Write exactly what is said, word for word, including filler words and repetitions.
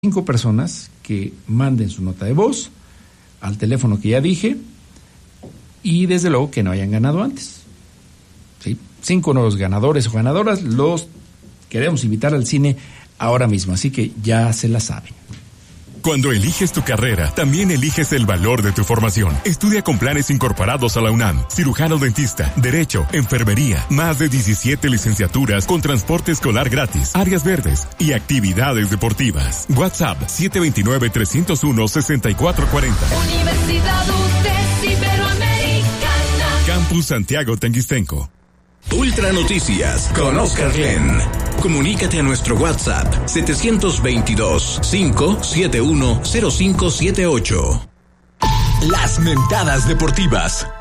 cinco personas que manden su nota de voz al teléfono que ya dije y desde luego que no hayan ganado antes. ¿Sí? Cinco nuevos ganadores o ganadoras los queremos invitar al cine ahora mismo, así que ya se la saben. Cuando eliges tu carrera, también eliges el valor de tu formación. Estudia con planes incorporados a la UNAM. Cirujano dentista, Derecho, Enfermería, más de diecisiete licenciaturas con transporte escolar gratis, áreas verdes y actividades deportivas. WhatsApp siete dos nueve, tres cero uno, seis cuatro cuatro cero. Universidad U T E S Iberoamericana. Campus Santiago Tenguistenco. Ultra Noticias con Oscar Glenn. Comunícate a nuestro WhatsApp siete dos dos, cinco siete uno, cero cinco siete ocho. Las mentadas deportivas.